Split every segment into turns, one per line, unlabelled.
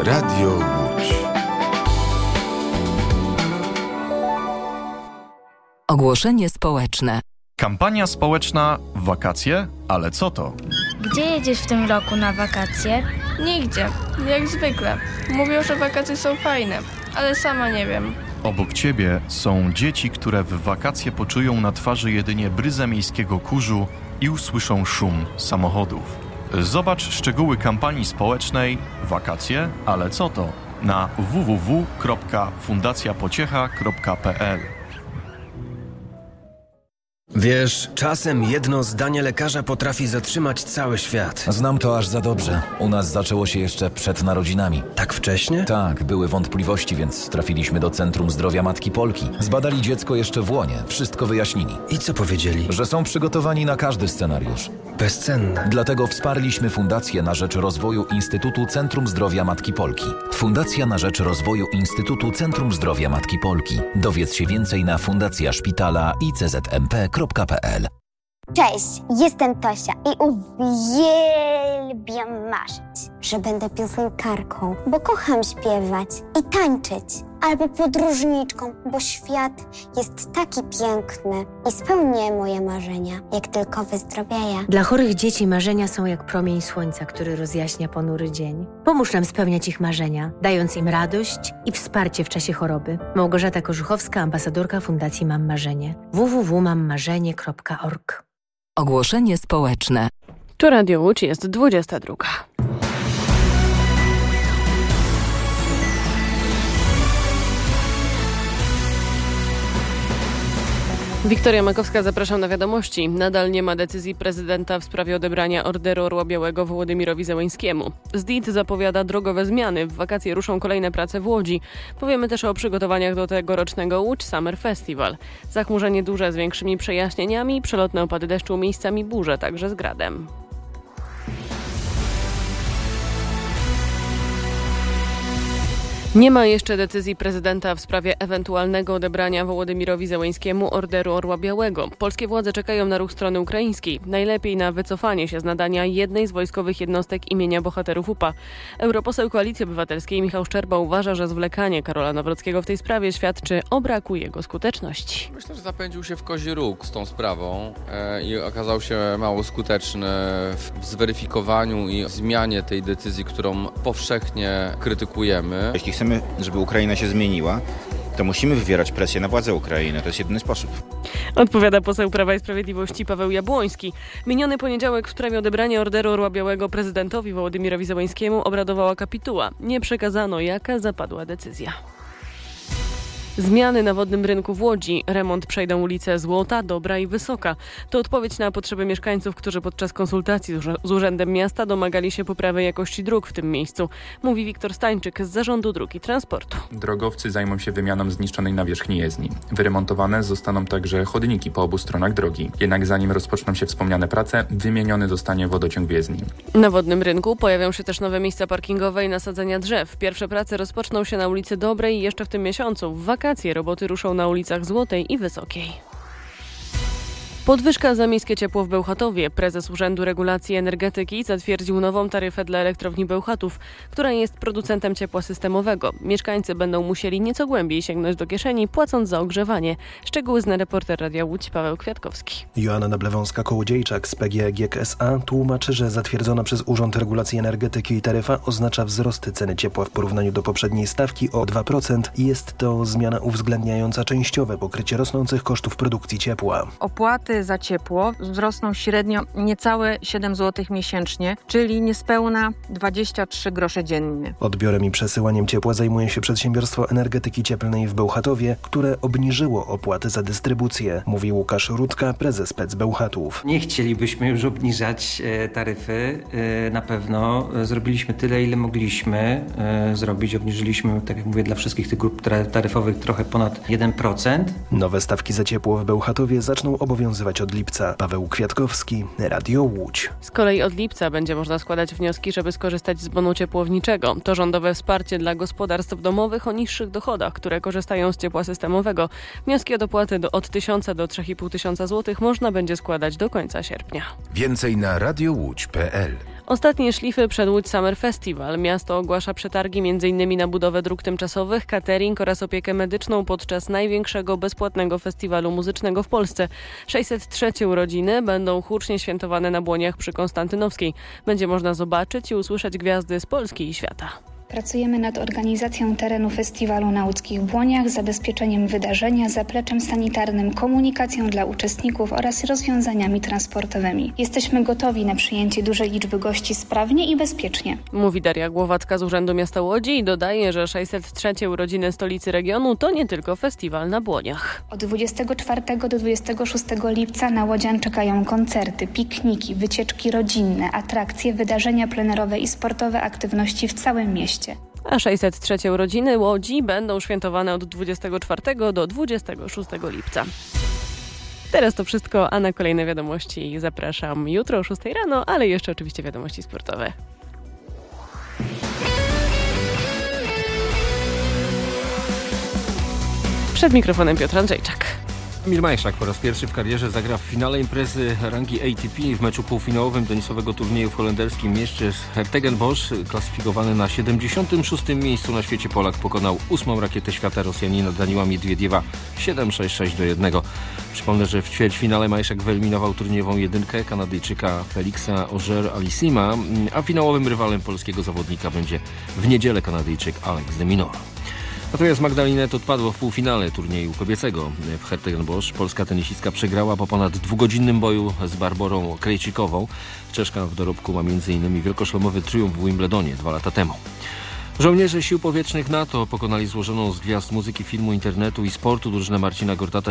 Radio Łódź.
Ogłoszenie społeczne.
Kampania społeczna Wakacje? Ale co to?
Gdzie jedziesz w tym roku na wakacje?
Nigdzie, jak zwykle. Mówią, że wakacje są fajne, ale sama nie wiem.
Obok ciebie są dzieci, które w wakacje poczują na twarzy jedynie bryzę miejskiego kurzu i usłyszą szum samochodów. Zobacz szczegóły kampanii społecznej Wakacje? Ale co to? Na www.fundacjapociecha.pl.
Wiesz, czasem jedno zdanie lekarza potrafi zatrzymać cały świat.
Znam to aż za dobrze. U nas zaczęło się jeszcze przed narodzinami.
Tak wcześnie?
Tak, były wątpliwości, więc trafiliśmy do Centrum Zdrowia Matki Polki. Zbadali dziecko jeszcze w łonie, wszystko wyjaśnili.
I co powiedzieli?
Że są przygotowani na każdy scenariusz.
Bezcenne.
Dlatego wsparliśmy Fundację na rzecz rozwoju Instytutu Centrum Zdrowia Matki Polki. Fundacja na rzecz rozwoju Instytutu Centrum Zdrowia Matki Polki. Dowiedz się więcej na fundacjaszpitala.iczmp.pl.
Cześć, jestem Tosia i uwielbiam marzyć, że będę piosenkarką, bo kocham śpiewać i tańczyć, albo podróżniczką, bo świat jest taki piękny i spełnię moje marzenia, jak tylko wyzdrowieję.
Dla chorych dzieci marzenia są jak promień słońca, który rozjaśnia ponury dzień. Pomóż nam spełniać ich marzenia, dając im radość i wsparcie w czasie choroby. Małgorzata Korzuchowska, ambasadorka Fundacji Mam Marzenie. www.mammarzenie.org.
Ogłoszenie społeczne.
Tu Radio Łódź, jest 22. Wiktoria Makowska, zapraszam na wiadomości. Nadal nie ma decyzji prezydenta w sprawie odebrania Orderu Orła Białego Wołodymyrowi Zełenskiemu. ZDIT zapowiada drogowe zmiany. W wakacje ruszą kolejne prace w Łodzi. Powiemy też o przygotowaniach do tegorocznego Łódź Summer Festival. Zachmurzenie duże z większymi przejaśnieniami, przelotne opady deszczu, miejscami burze, także z gradem. Nie ma jeszcze decyzji prezydenta w sprawie ewentualnego odebrania Wołodymyrowi Zełenskiemu Orderu Orła Białego. Polskie władze czekają na ruch strony ukraińskiej. Najlepiej na wycofanie się z nadania jednej z wojskowych jednostek imienia bohaterów UPA. Europoseł Koalicji Obywatelskiej Michał Szczerba uważa, że zwlekanie Karola Nawrockiego w tej sprawie świadczy o braku jego skuteczności.
Myślę, że zapędził się w kozi róg z tą sprawą i okazał się mało skuteczny w zweryfikowaniu i zmianie tej decyzji, którą powszechnie krytykujemy.
Jeśli chcemy, żeby Ukraina się zmieniła, to musimy wywierać presję na władze Ukrainy. To jest jedyny sposób.
Odpowiada poseł Prawa i Sprawiedliwości Paweł Jabłoński. Miniony poniedziałek w sprawie odebrania Orderu Orła Białego prezydentowi Wołodymyrowi Zełenskiemu obradowała kapituła. Nie przekazano, jaka zapadła decyzja. Zmiany na wodnym rynku w Łodzi. Remont przejdą ulice Złota, Dobra i Wysoka. To odpowiedź na potrzeby mieszkańców, którzy podczas konsultacji z Urzędem Miasta domagali się poprawy jakości dróg w tym miejscu. Mówi Wiktor Stańczyk z Zarządu Dróg i Transportu.
Drogowcy zajmą się wymianą zniszczonej nawierzchni jezdni. Wyremontowane zostaną także chodniki po obu stronach drogi. Jednak zanim rozpoczną się wspomniane prace, wymieniony zostanie wodociąg w jezdni.
Na wodnym rynku pojawią się też nowe miejsca parkingowe i nasadzenia drzew. Pierwsze prace rozpoczną się na ulicy Dobrej jeszcze w tym miesiącu. W wakacje roboty ruszą na ulicach Złotej i Wysokiej. Podwyżka za miejskie ciepło w Bełchatowie. Prezes Urzędu Regulacji Energetyki zatwierdził nową taryfę dla elektrowni Bełchatów, która jest producentem ciepła systemowego. Mieszkańcy będą musieli nieco głębiej sięgnąć do kieszeni, płacąc za ogrzewanie. Szczegóły zna reporter Radia Łódź Paweł Kwiatkowski.
Joanna Nablewąska-Kołodziejczak z PGE GiEK S.A. tłumaczy, że zatwierdzona przez Urząd Regulacji Energetyki taryfa oznacza wzrost ceny ciepła w porównaniu do poprzedniej stawki o 2% i jest to zmiana uwzględniająca częściowe pokrycie rosnących kosztów produkcji ciepła.
Opłaty za ciepło wzrosną średnio niecałe 7 zł miesięcznie, czyli niespełna 23 grosze dziennie.
Odbiorem i przesyłaniem ciepła zajmuje się przedsiębiorstwo energetyki cieplnej w Bełchatowie, które obniżyło opłaty za dystrybucję, mówi Łukasz Rutka, prezes PEC Bełchatów.
Nie chcielibyśmy już obniżać taryfy. Na pewno zrobiliśmy tyle, ile mogliśmy zrobić. Obniżyliśmy, tak jak mówię, dla wszystkich tych grup taryfowych trochę ponad 1%.
Nowe stawki za ciepło w Bełchatowie zaczną obowiązywać obowiązywać od lipca. Paweł Kwiatkowski, Radio Łódź.
Z kolei od lipca będzie można składać wnioski, żeby skorzystać z bonu ciepłowniczego. To rządowe wsparcie dla gospodarstw domowych o niższych dochodach, które korzystają z ciepła systemowego. Wnioski o dopłaty od 1000 do 3500 zł można będzie składać do końca sierpnia.
Więcej na radiołódź.pl.
Ostatnie szlify przed Łódź Summer Festival. Miasto ogłasza przetargi m.in. na budowę dróg tymczasowych, catering oraz opiekę medyczną podczas największego bezpłatnego festiwalu muzycznego w Polsce. 603 urodziny będą hucznie świętowane na Błoniach przy Konstantynowskiej. Będzie można zobaczyć i usłyszeć gwiazdy z Polski i świata.
Pracujemy nad organizacją terenu festiwalu na łódzkich Błoniach, zabezpieczeniem wydarzenia, zapleczem sanitarnym, komunikacją dla uczestników oraz rozwiązaniami transportowymi. Jesteśmy gotowi na przyjęcie dużej liczby gości sprawnie i bezpiecznie.
Mówi Daria Głowacka z Urzędu Miasta Łodzi i dodaje, że 603 urodziny stolicy regionu to nie tylko festiwal na Błoniach.
Od 24 do 26 lipca na łodzian czekają koncerty, pikniki, wycieczki rodzinne, atrakcje, wydarzenia plenerowe i sportowe aktywności w całym mieście.
A 603 urodziny Łodzi będą świętowane od 24 do 26 lipca. Teraz to wszystko, a na kolejne wiadomości zapraszam jutro o 6 rano, ale jeszcze oczywiście wiadomości sportowe. Przed mikrofonem Piotr Andrzejczak.
Emil Majszak po raz pierwszy w karierze zagra w finale imprezy rangi ATP w meczu półfinałowym tenisowego turnieju w holenderskim mieście Hertogenbosch. Klasyfikowany na 76. miejscu na świecie Polak pokonał 8. rakietę świata Rosjanina Daniila Miedwiediewa 7-6-6-1. Przypomnę, że w ćwierćfinale Majszak wyeliminował turniejową jedynkę Kanadyjczyka Felixa Auger-Aliassima, a finałowym rywalem polskiego zawodnika będzie w niedzielę Kanadyjczyk Alex de Minaur. Natomiast Magdalinet odpadło w półfinale turnieju kobiecego w Hertogenbosch. Polska tenisistka przegrała po ponad dwugodzinnym boju z Barborą Krejcikową. Czeszka w dorobku ma m.in. wielkoszlemowy triumf w Wimbledonie 2 lata temu. Żołnierze Sił Powietrznych NATO pokonali złożoną z gwiazd muzyki, filmu, internetu i sportu drużynę Marcina Gortata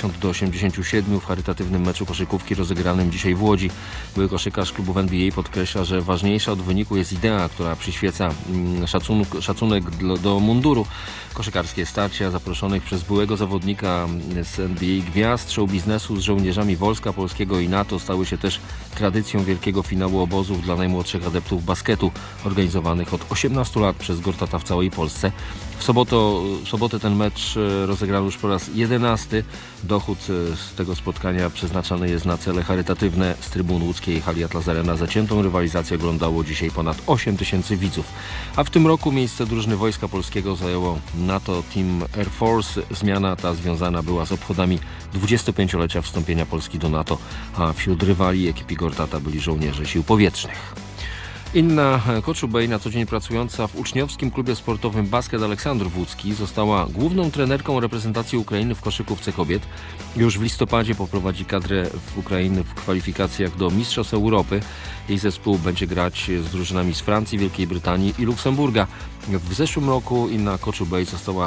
90-87 w charytatywnym meczu koszykówki rozegranym dzisiaj w Łodzi. Były koszykarz klubów NBA podkreśla, że ważniejsza od wyniku jest idea, która przyświeca szacunek do munduru. Koszykarskie starcia zaproszonych przez byłego zawodnika z NBA gwiazd show biznesu z żołnierzami Wojska Polskiego i NATO stały się też tradycją wielkiego finału obozów dla najmłodszych adeptów basketu, organizowanych od 18 lat przez Gortata w całej Polsce. W sobotę ten mecz rozegrał już po raz 11. Dochód z tego spotkania przeznaczany jest na cele charytatywne. Z trybun łódzkiej hali Atlas Arena zaciętą rywalizację oglądało dzisiaj ponad 8 000 widzów. A w tym roku miejsce drużyny Wojska Polskiego zajęło NATO Team Air Force. Zmiana ta związana była z obchodami 25-lecia wstąpienia Polski do NATO, a wśród rywali ekipy Gortata byli żołnierze Sił Powietrznych. Inna Koczubej, na co dzień pracująca w uczniowskim klubie sportowym Basket Aleksandrów Łódzki, została główną trenerką reprezentacji Ukrainy w koszykówce kobiet. Już w listopadzie poprowadzi kadrę Ukrainy w kwalifikacjach do Mistrzostw Europy. Jej zespół będzie grać z drużynami z Francji, Wielkiej Brytanii i Luksemburga. W zeszłym roku Inna Koczubej została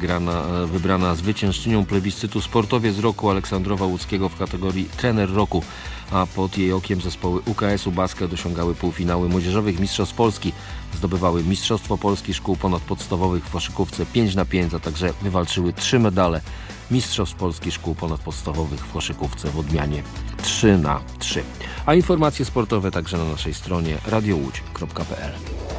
wybrana zwyciężczynią plebiscytu Sportowiec Roku Aleksandrowa Łódzkiego w kategorii Trener Roku, a pod jej okiem zespoły UKS-u Basket osiągały półfinały młodzieżowych Mistrzostw Polski, zdobywały Mistrzostwo Polski Szkół Ponadpodstawowych w koszykówce 5x5, a także wywalczyły 3 medale Mistrzostw Polski Szkół Ponadpodstawowych w koszykówce w odmianie 3x3. A informacje sportowe także na naszej stronie radiołódź.pl.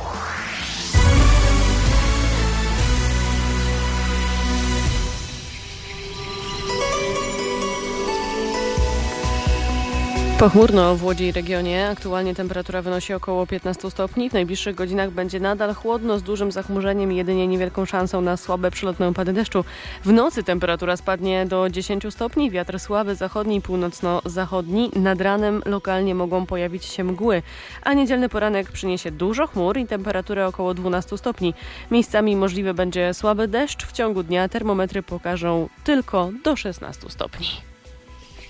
Pochmurno w Łodzi i regionie. Aktualnie temperatura wynosi około 15 stopni. W najbliższych godzinach będzie nadal chłodno z dużym zachmurzeniem i jedynie niewielką szansą na słabe przelotne opady deszczu. W nocy temperatura spadnie do 10 stopni. Wiatr słaby zachodni i północno-zachodni. Nad ranem lokalnie mogą pojawić się mgły. A niedzielny poranek przyniesie dużo chmur i temperaturę około 12 stopni. Miejscami możliwy będzie słaby deszcz. W ciągu dnia termometry pokażą tylko do 16 stopni.